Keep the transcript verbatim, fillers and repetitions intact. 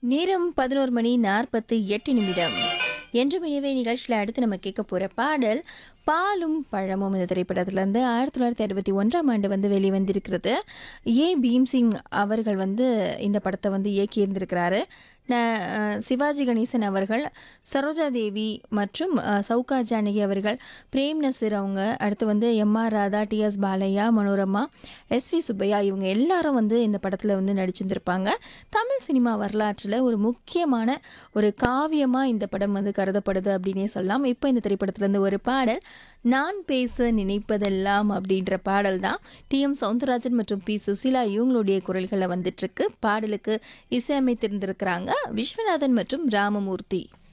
நேரம் பதினொரு மணி நாற்பத்தி எட்டு நிமிடம். என்றும் இனிவே நிகழ்ச்சியில் அடுத்து நம்ம கேட்க போகிற பாடல் பாலும் பழமும் இந்த திரைப்படத்துலேருந்து ஆயிரத்தி தொள்ளாயிரத்தி அறுபத்தி ஒன்றாம் ஆண்டு வந்து வெளிவந்திருக்கிறது. ஏ பீம்சிங் அவர்கள் வந்து இந்த படத்தை வந்து இயக்கியிருந்திருக்கிறாரு. ந சிவாஜி கணேசன் அவர்கள், சரோஜா தேவி மற்றும் அஹ், சவுகா ஜானகி அவர்கள், பிரேம் நசீர் அவங்க, அடுத்து வந்து M R Radha, D S Balaiah, Manorama, S we Subbaiah இவங்க எல்லாரும் வந்து இந்த படத்தில் வந்து நடிச்சிருந்திருப்பாங்க. தமிழ் சினிமா வரலாற்றில் ஒரு முக்கியமான ஒரு காவியமாக இந்த படம் வந்து கருதப்படுது அப்படின்னே சொல்லலாம். இப்போ இந்த திரைப்படத்துலேருந்து ஒரு பாடல் நான் பேச நினைப்பதெல்லாம் அப்படின்ற பாடல் தான் டி எம் சௌந்தரராஜன் மற்றும் பி சுசீலா இவங்களுடைய குரல்களில் வந்துட்டுருக்கு. பாடலுக்கு இசையமைத்திருந்திருக்கிறாங்க விஸ்வநாதன் மற்றும் ராமமூர்த்தி.